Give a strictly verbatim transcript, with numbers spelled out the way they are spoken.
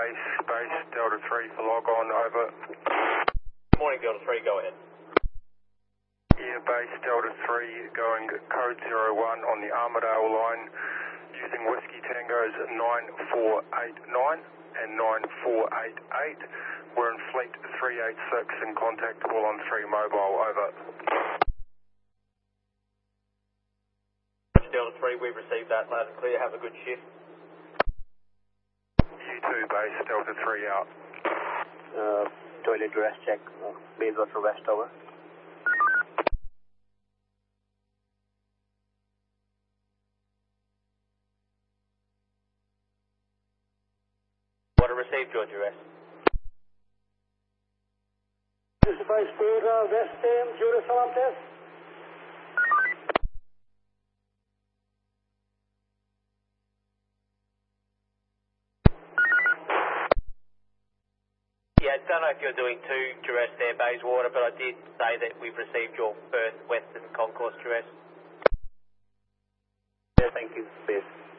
base, base, Delta three for log on, over. Good morning, Delta three, go ahead. Yeah, base, Delta three, going code zero one on the Armidale line, using Whiskey Tango's nine four eight nine and nine four eight eight. We're in fleet three eight six in contact, call on three mobile, over. Delta three, we've received that loud and clear, have a good shift. You too, base, Delta three out. Uh, toilet rest check, uh, Bayswater West, over. Water received, Georgia West. This is Vice Buddha, West Ham, Jerusalem test. Yeah, I don't know if you're doing two duress there, Bayswater, but I did say that we've received your Perth Western Concourse duress. Yeah, thank you, Base.